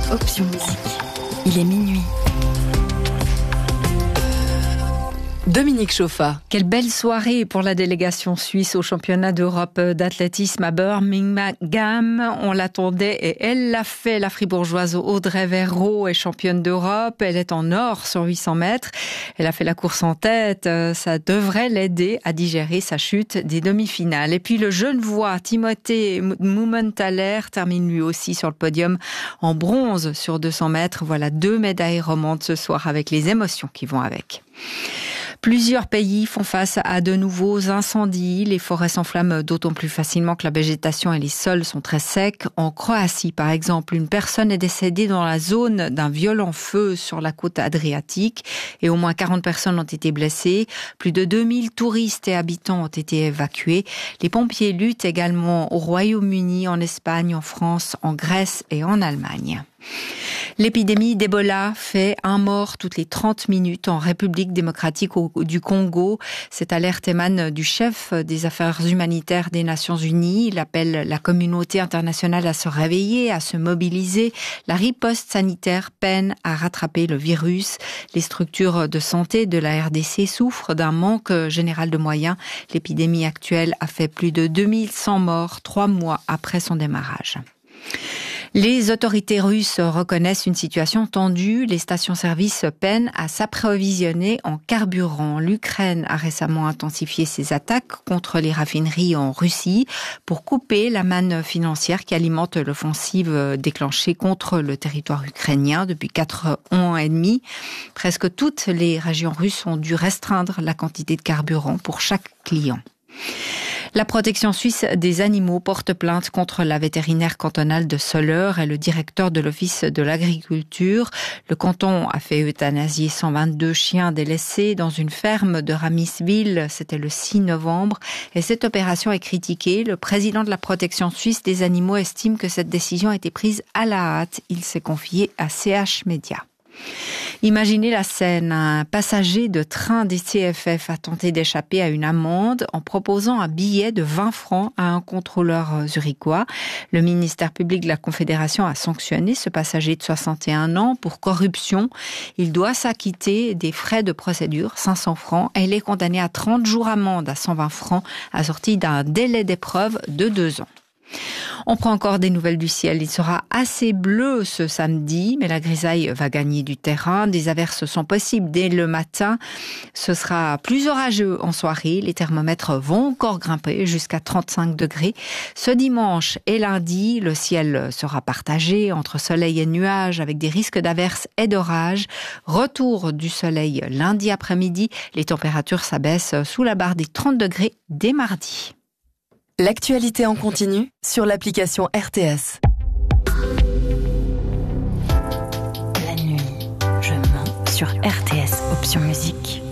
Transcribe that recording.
Option Musique. Il est minuit. Dominique Chauffa. Quelle belle soirée pour la délégation suisse au championnat d'Europe d'athlétisme à Birmingham. On l'attendait et elle l'a fait. La fribourgeoise Audrey Verreaux est championne d'Europe. Elle est en or sur 800 mètres. Elle a fait la course en tête. Ça devrait l'aider à digérer sa chute des demi-finales. Et puis le Genevois Timothée Mumenthaler termine lui aussi sur le podium en bronze sur 200 mètres. Voilà 2 médailles remontent ce soir avec les émotions qui vont avec. Plusieurs pays font face à de nouveaux incendies. Les forêts s'enflamment d'autant plus facilement que la végétation et les sols sont très secs. En Croatie, par exemple, une personne est décédée dans la zone d'un violent feu sur la côte adriatique et au moins 40 personnes ont été blessées. Plus de 2000 touristes et habitants ont été évacués. Les pompiers luttent également au Royaume-Uni, en Espagne, en France, en Grèce et en Allemagne. L'épidémie d'Ebola fait un mort toutes les 30 minutes en République démocratique du Congo. Cette alerte émane du chef des affaires humanitaires des Nations Unies. Il appelle la communauté internationale à se réveiller, à se mobiliser. La riposte sanitaire peine à rattraper le virus. Les structures de santé de la RDC souffrent d'un manque général de moyens. L'épidémie actuelle a fait plus de 2100 morts 3 mois après son démarrage. Les autorités russes reconnaissent une situation tendue. Les stations-service peinent à s'approvisionner en carburant. L'Ukraine a récemment intensifié ses attaques contre les raffineries en Russie pour couper la manne financière qui alimente l'offensive déclenchée contre le territoire ukrainien depuis 4 ans et demi. Presque toutes les régions russes ont dû restreindre la quantité de carburant pour chaque client. La protection suisse des animaux porte plainte contre la vétérinaire cantonale de Soleure et le directeur de l'office de l'agriculture. Le canton a fait euthanasier 122 chiens délaissés dans une ferme de Ramisville. C'était le 6 novembre. Et cette opération est critiquée. Le président de la protection suisse des animaux estime que cette décision a été prise à la hâte. Il s'est confié à CH Média. Imaginez la scène, un passager de train des CFF a tenté d'échapper à une amende en proposant un billet de 20 francs à un contrôleur zurichois. Le ministère public de la Confédération a sanctionné ce passager de 61 ans pour corruption. Il doit s'acquitter des frais de procédure, 500 francs, et il est condamné à 30 jours amende à 120 francs, assorti d'un délai d'épreuve de 2 ans. On prend encore des nouvelles du ciel. Il sera assez bleu ce samedi, mais la grisaille va gagner du terrain. Des averses sont possibles dès le matin. Ce sera plus orageux en soirée. Les thermomètres vont encore grimper jusqu'à 35 degrés. Ce dimanche et lundi, le ciel sera partagé entre soleil et nuages avec des risques d'averses et d'orages. Retour du soleil lundi après-midi. Les températures s'abaissent sous la barre des 30 degrés dès mardi. L'actualité en continu sur l'application RTS. La nuit, je mens sur RTS Option Musique.